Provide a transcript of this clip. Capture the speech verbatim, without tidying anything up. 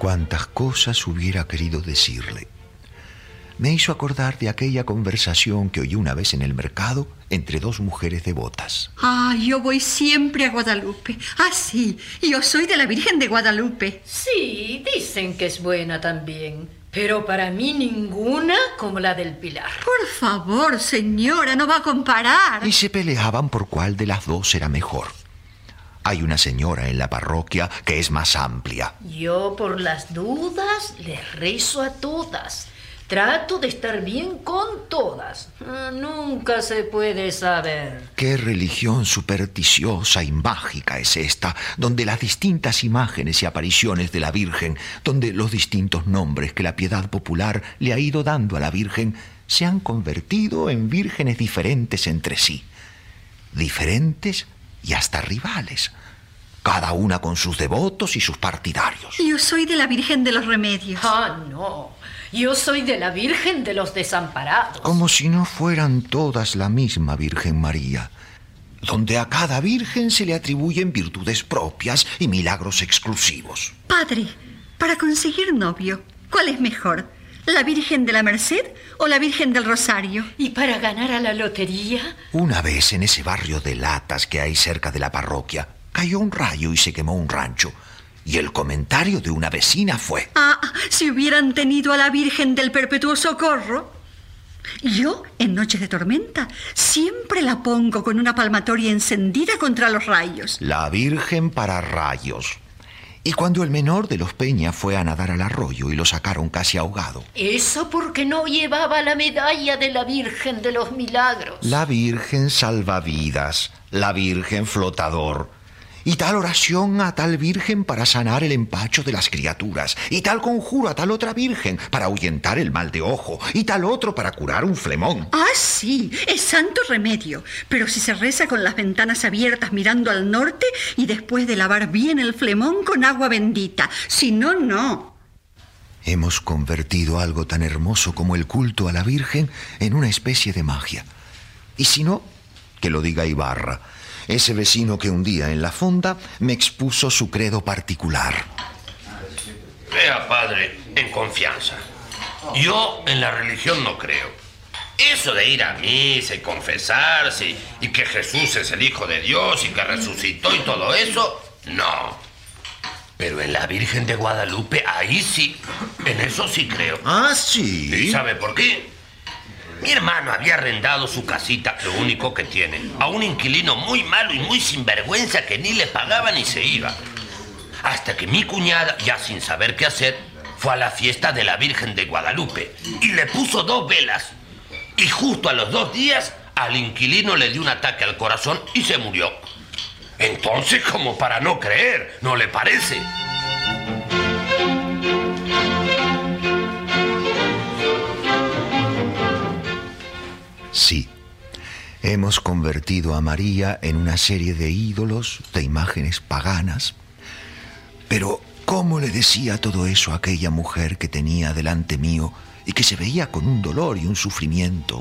cuántas cosas hubiera querido decirle. Me hizo acordar de aquella conversación que oí una vez en el mercado entre dos mujeres devotas. Ah, yo voy siempre a Guadalupe. Ah, sí, yo soy de la Virgen de Guadalupe. Sí, dicen que es buena también, pero para mí ninguna como la del Pilar. Por favor, señora, no va a comparar. Y se peleaban por cuál de las dos era mejor. Hay una señora en la parroquia que es más amplia. Yo, por las dudas, les rezo a todas. Trato de estar bien con todas. Nunca se puede saber. Qué religión supersticiosa y mágica es esta, donde las distintas imágenes y apariciones de la Virgen, donde los distintos nombres que la piedad popular le ha ido dando a la Virgen, se han convertido en vírgenes diferentes entre sí. Diferentes y hasta rivales. Cada una con sus devotos y sus partidarios. Yo soy de la Virgen de los Remedios. Ah, no. Yo soy de la Virgen de los Desamparados. Como si no fueran todas la misma Virgen María, donde a cada virgen se le atribuyen virtudes propias y milagros exclusivos. Padre, para conseguir novio, ¿cuál es mejor? ¿La Virgen de la Merced o la Virgen del Rosario? ¿Y para ganar a la lotería? Una vez en ese barrio de latas que hay cerca de la parroquia, cayó un rayo y se quemó un rancho. Y el comentario de una vecina fue: Ah, si hubieran tenido a la Virgen del Perpetuo Socorro. Yo, en noches de tormenta, siempre la pongo con una palmatoria encendida contra los rayos. La Virgen para rayos. Y cuando el menor de los Peña fue a nadar al arroyo y lo sacaron casi ahogado. Eso porque no llevaba la medalla de la Virgen de los Milagros. La Virgen salvavidas, la Virgen flotador. Y tal oración a tal virgen para sanar el empacho de las criaturas. Y tal conjuro a tal otra virgen para ahuyentar el mal de ojo. Y tal otro para curar un flemón. Ah, sí, es santo remedio. Pero si se reza con las ventanas abiertas mirando al norte y después de lavar bien el flemón con agua bendita. Si no, no. Hemos convertido algo tan hermoso como el culto a la Virgen en una especie de magia. Y si no, que lo diga Ibarra, ese vecino que un día en la fonda me expuso su credo particular. Vea, padre, en confianza. Yo en la religión no creo. Eso de ir a misa y confesarse y que Jesús es el Hijo de Dios y que resucitó y todo eso, no. Pero en la Virgen de Guadalupe, ahí sí, en eso sí creo. ¿Ah, sí? ¿Y sabe por qué? Mi hermano había arrendado su casita, lo único que tiene, a un inquilino muy malo y muy sinvergüenza que ni le pagaba ni se iba. Hasta que mi cuñada, ya sin saber qué hacer, fue a la fiesta de la Virgen de Guadalupe y le puso dos velas. Y justo a los dos días, al inquilino le dio un ataque al corazón y se murió. Entonces, como para no creer, ¿no le parece? Sí, hemos convertido a María en una serie de ídolos, de imágenes paganas. Pero, ¿cómo le decía todo eso a aquella mujer que tenía delante mío y que se veía con un dolor y un sufrimiento